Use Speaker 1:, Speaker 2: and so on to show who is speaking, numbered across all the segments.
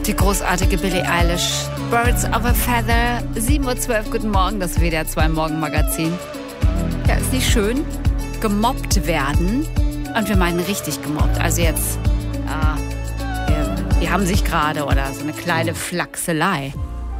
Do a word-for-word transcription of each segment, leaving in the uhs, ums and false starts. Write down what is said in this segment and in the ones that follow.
Speaker 1: Die großartige Billie Eilish. Birds of a Feather. sieben Uhr zwölf, guten Morgen, das W D R zwei Morgenmagazin. Ja, ist nicht schön. Gemobbt werden. Und wir meinen richtig gemobbt. Also jetzt, äh, wir, die haben sich gerade oder so eine kleine Flachselei.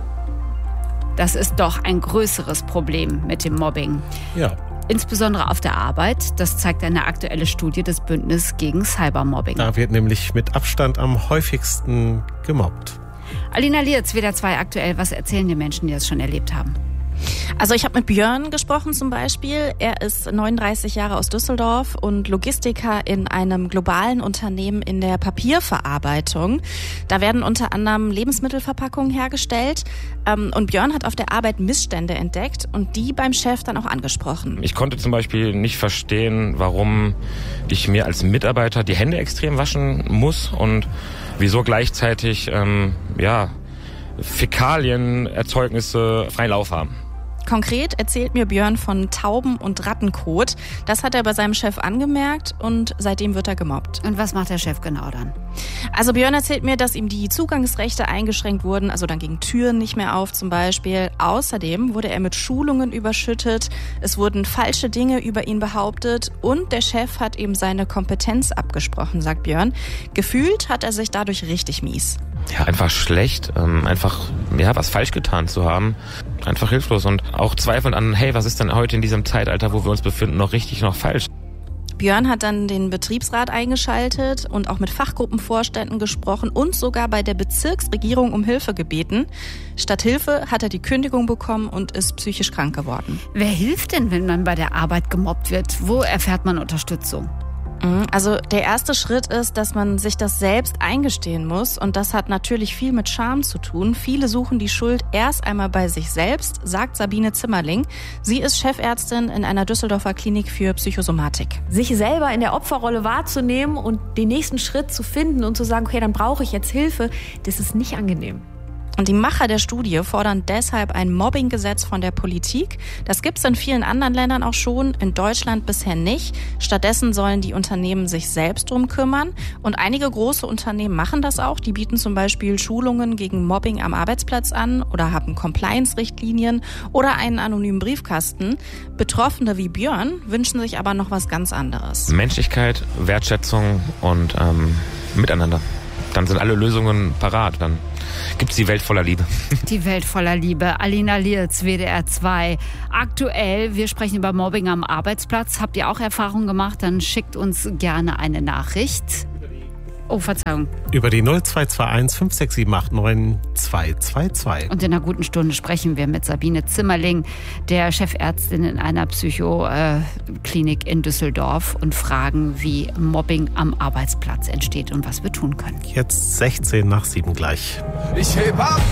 Speaker 1: Das ist doch ein größeres Problem mit dem Mobbing.
Speaker 2: Ja.
Speaker 1: Insbesondere auf der Arbeit. Das zeigt eine aktuelle Studie des Bündnisses gegen Cybermobbing.
Speaker 2: Da wird nämlich mit Abstand am häufigsten gemobbt.
Speaker 1: Alina Lierz, W D R zwei aktuell. Was erzählen die Menschen, die das schon erlebt haben?
Speaker 3: Also ich habe mit Björn gesprochen zum Beispiel. Er ist neununddreißig Jahre aus Düsseldorf und Logistiker in einem globalen Unternehmen in der Papierverarbeitung. Da werden unter anderem Lebensmittelverpackungen hergestellt. Und Björn hat auf der Arbeit Missstände entdeckt und die beim Chef dann auch angesprochen.
Speaker 4: Ich konnte zum Beispiel nicht verstehen, warum ich mir als Mitarbeiter die Hände extrem waschen muss und wieso gleichzeitig ähm, ja, Fäkalienerzeugnisse freien Lauf haben.
Speaker 3: Konkret erzählt mir Björn von Tauben- und Rattenkot. Das hat er bei seinem Chef angemerkt und seitdem wird er gemobbt.
Speaker 1: Und was macht der Chef genau dann?
Speaker 3: Also Björn erzählt mir, dass ihm die Zugangsrechte eingeschränkt wurden, also dann gingen Türen nicht mehr auf zum Beispiel. Außerdem wurde er mit Schulungen überschüttet, es wurden falsche Dinge über ihn behauptet und der Chef hat ihm seine Kompetenz abgesprochen, sagt Björn. Gefühlt hat er sich dadurch richtig mies.
Speaker 4: Ja, einfach schlecht, ähm, einfach ja was falsch getan zu haben, einfach hilflos und auch zweifelnd an, hey, was ist denn heute in diesem Zeitalter, wo wir uns befinden, noch richtig, noch falsch?
Speaker 3: Björn hat dann den Betriebsrat eingeschaltet und auch mit Fachgruppenvorständen gesprochen und sogar bei der Bezirksregierung um Hilfe gebeten. Statt Hilfe hat er die Kündigung bekommen und ist psychisch krank geworden.
Speaker 1: Wer hilft denn, wenn man bei der Arbeit gemobbt wird? Wo erfährt man Unterstützung?
Speaker 3: Also der erste Schritt ist, dass man sich das selbst eingestehen muss und das hat natürlich viel mit Scham zu tun. Viele suchen die Schuld erst einmal bei sich selbst, sagt Sabine Zimmerling. Sie ist Chefärztin in einer Düsseldorfer Klinik für Psychosomatik.
Speaker 5: Sich selber in der Opferrolle wahrzunehmen und den nächsten Schritt zu finden und zu sagen, okay, dann brauche ich jetzt Hilfe, das ist nicht angenehm.
Speaker 3: Und die Macher der Studie fordern deshalb ein Mobbinggesetz von der Politik. Das gibt es in vielen anderen Ländern auch schon, in Deutschland bisher nicht. Stattdessen sollen die Unternehmen sich selbst drum kümmern. Und einige große Unternehmen machen das auch. Die bieten zum Beispiel Schulungen gegen Mobbing am Arbeitsplatz an oder haben Compliance-Richtlinien oder einen anonymen Briefkasten. Betroffene wie Björn wünschen sich aber noch was ganz anderes.
Speaker 4: Menschlichkeit, Wertschätzung und ähm, Miteinander. Dann sind alle Lösungen parat. Dann gibt's die Welt voller Liebe.
Speaker 1: Die Welt voller Liebe. Alina Lierz, W D R zwei. Aktuell, wir sprechen über Mobbing am Arbeitsplatz. Habt ihr auch Erfahrungen gemacht? Dann schickt uns gerne eine Nachricht. Oh, Verzeihung.
Speaker 2: Über die null zwei zwei eins fünf sechs sieben acht neun zwei zwei zwei.
Speaker 1: Und in einer guten Stunde sprechen wir mit Sabine Zimmerling, der Chefärztin in einer Psychoklinik in Düsseldorf und fragen, wie Mobbing am Arbeitsplatz entsteht und was wir tun können.
Speaker 2: Jetzt sechzehn nach sieben gleich.
Speaker 6: Ich heb ab!